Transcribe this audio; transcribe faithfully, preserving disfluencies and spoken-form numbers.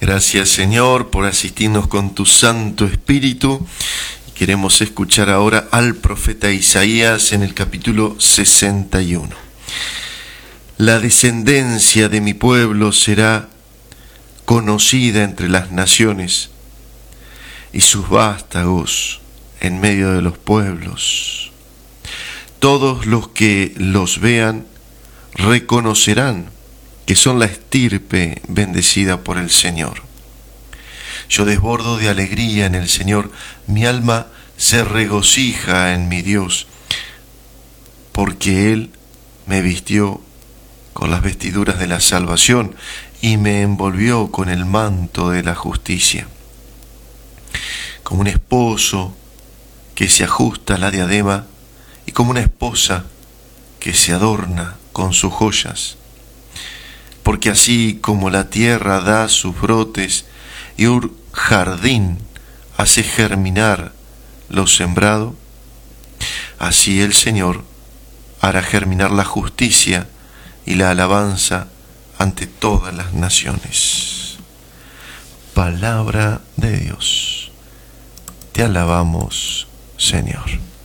Gracias, Señor, por asistirnos con tu Santo Espíritu. Queremos escuchar ahora al profeta Isaías en el capítulo sesenta y uno. La descendencia de mi pueblo será conocida entre las naciones, y sus vástagos en medio de los pueblos. Todos los que los vean reconocerán que son la estirpe bendecida por el Señor. Yo desbordo de alegría en el Señor, mi alma se regocija en mi Dios, porque Él me vistió con las vestiduras de la salvación y me envolvió con el manto de la justicia. Como un esposo que se ajusta la diadema y como una esposa que se adorna con sus joyas. Porque así como la tierra da sus brotes y un jardín hace germinar lo sembrado, así el Señor hará germinar la justicia y la alabanza ante todas las naciones. Palabra de Dios. Te alabamos, Señor.